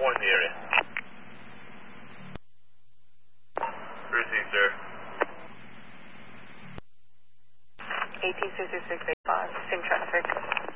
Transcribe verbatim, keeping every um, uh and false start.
one in the area. Received, sir. eighteen six six eight five, same traffic.